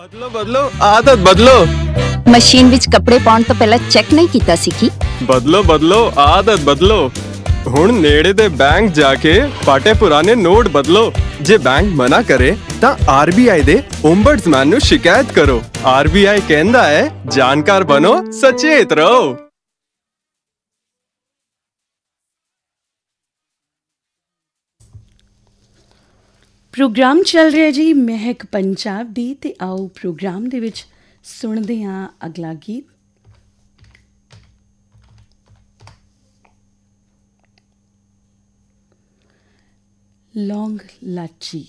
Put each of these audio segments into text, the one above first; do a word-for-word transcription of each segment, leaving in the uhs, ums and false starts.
ਬਦਲੋ ਬਦਲੋ ਆਦਤ ਬਦਲੋ। ਮਸ਼ੀਨ ਵਿੱਚ ਕੱਪੜੇ ਪਾਉਣ ਤੋਂ ਪਹਿਲਾਂ ਚੈੱਕ ਨਹੀਂ ਕੀਤਾ ਸੀ ਕੀ? ਬਦਲੋ ਬਦਲੋ ਆਦਤ ਬਦਲੋ। ਹੁਣ ਨੇੜੇ ਦੇ ਬੈਂਕ ਜਾ ਕੇ ਫਟੇ ਪੁਰਾਣੇ ਨੋਟ ਬਦਲੋ। ਜੇ ਬੈਂਕ ਮਨਾ ਕਰੇ ਤਾਂ ਆਰ ਬੀ ਆਈ ਦੇ ਓਮਬਡਸਮੈਨ ਨੂੰ ਸ਼ਿਕਾਇਤ ਕਰੋ। ਆਰ ਬੀ ਆਈ ਕਹਿੰਦਾ ਹੈ, ਜਾਣਕਾਰ ਬਣੋ, ਸਚੇਤ ਰਹੋ। ਪ੍ਰੋਗਰਾਮ ਚੱਲ ਰਿਹਾ ਜੀ ਮਹਿਕ ਪੰਜਾਬ ਦੀ, ਤੇ ਆਓ ਪ੍ਰੋਗਰਾਮ ਦੇ ਵਿੱਚ ਸੁਣਦੇ ਹਾਂ ਅਗਲਾ ਗੀਤ। ਲੌਂਗ ਲਾਚੀ।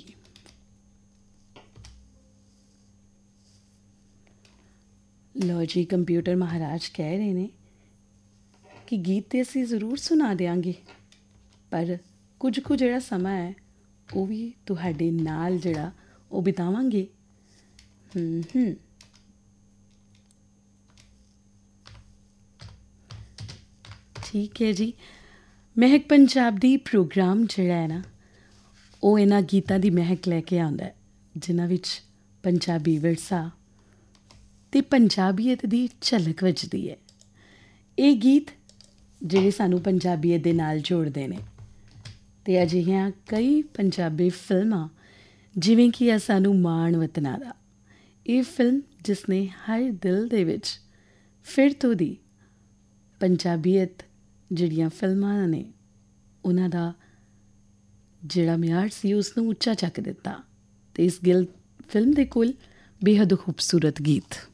ਲਓ ਜੀ, ਕੰਪਿਊਟਰ ਮਹਾਰਾਜ ਕਹਿ ਰਹੇ ਨੇ ਕਿ ਗੀਤ ਤੇ ਅਸੀਂ ਜ਼ਰੂਰ ਸੁਣਾ ਦਿਆਂਗੇ, ਪਰ ਕੁਝ ਕੁ ਜਿਹੜਾ ਸਮਾਂ ਹੈ ਉਹ ਵੀ ਤੁਹਾਡੇ ਨਾਲ ਜਿਹੜਾ ਉਹ ਬਿਤਾਵਾਂਗੇ। ਹੂੰ ਹੂੰ ਠੀਕ ਹੈ ਜੀ। ਮਹਿਕ ਪੰਜਾਬ ਦੀ ਪ੍ਰੋਗਰਾਮ ਜਿਹੜਾ ਹੈ ਨਾ, ਉਹ ਇਹਨਾਂ ਗੀਤਾਂ ਦੀ ਮਹਿਕ ਲੈ ਕੇ ਆਉਂਦਾ ਹੈ ਜਿਨ੍ਹਾਂ ਵਿੱਚ ਪੰਜਾਬੀ ਵਿਰਸਾ ਅਤੇ ਪੰਜਾਬੀਅਤ ਦੀ ਝਲਕ ਵੱਜਦੀ ਹੈ। ਇਹ ਗੀਤ ਜਿਹੜੇ ਸਾਨੂੰ ਪੰਜਾਬੀਅਤ ਦੇ ਨਾਲ ਜੋੜਦੇ ਨੇ, ਅਤੇ ਅਜਿਹੀਆਂ ਕਈ ਪੰਜਾਬੀ ਫਿਲਮਾਂ ਜਿਵੇਂ ਕਿ ਆ ਸਾਨੂੰ ਮਾਣ ਵਤਨਾਂ ਦਾ, ਇਹ ਫਿਲਮ ਜਿਸ ਨੇ ਹਰ ਦਿਲ ਦੇ ਵਿੱਚ ਫਿਰ ਤੋਂ ਦੀ ਪੰਜਾਬੀਅਤ ਜਿਹੜੀਆਂ ਫਿਲਮਾਂ ਨੇ ਉਹਨਾਂ ਦਾ ਜਿਹੜਾ ਮਿਆਰ ਸੀ ਉਸ ਨੂੰ ਉੱਚਾ ਚੱਕ ਦਿੱਤਾ। ਅਤੇ ਇਸ ਗਿਲ ਫਿਲਮ ਦੇ ਕੋਲ ਬੇਹੱਦ ਖੂਬਸੂਰਤ ਗੀਤ।